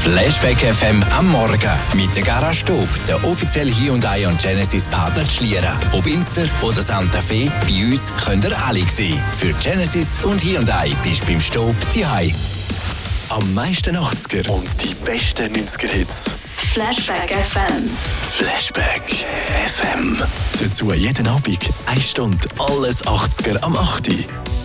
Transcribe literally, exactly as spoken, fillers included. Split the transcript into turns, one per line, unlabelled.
Flashback F M am Morgen mit der Garage Stub, der offizielle Hyundai und Genesis Partner zu Schlieren. Ob Inster oder Santa Fe, bei uns könnt ihr alle sehen. Für Genesis und Hyundai bist du beim Stub daheim. Am meisten achtziger und die besten neunziger-Hits.
Flashback F M.
Flashback F M. Dazu jeden Abend eine Stunde alles achtziger am acht Uhr.